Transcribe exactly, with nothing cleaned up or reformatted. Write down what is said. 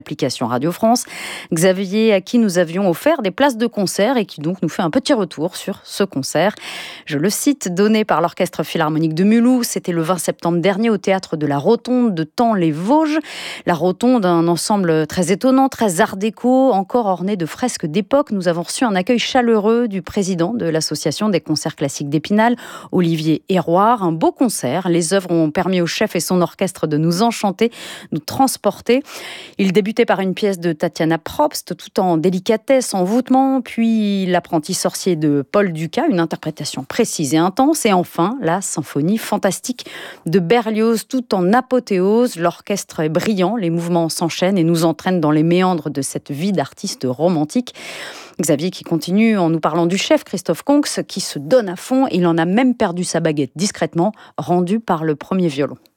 l'application Radio France. Xavier, à qui nous avions offert des places de concert et qui donc nous fait un petit retour sur ce concert. Je le cite, donné par l'Orchestre Philharmonique de Mulhouse. C'était le vingt septembre dernier au théâtre de la Rotonde de Thaon-les-Vosges. La Rotonde, un ensemble très étonnant, très art déco, encore orné de fresques d'époque. Nous avons reçu un accueil chaleureux du président de l'Association des concerts classiques d'Épinal, Olivier Héroard. Un beau concert. Les œuvres ont permis au chef et son orchestre de nous enchanter, nous transporter. Il débutait par une pièce de Tatiana Probst, tout en délicatesse, en voûtement, puis L'apprenti sorcier de Paul Dukas, une interprétation précise et intense, et enfin la symphonie fantastique de Berlioz, tout en apothéose. L'orchestre est brillant, les mouvements s'enchaînent et nous entraînent dans les méandres de cette vie d'artiste romantique. Xavier qui continue en nous parlant du chef Christophe Conx, qui se donne à fond. Il en a même perdu sa baguette discrètement, rendue par le premier violon.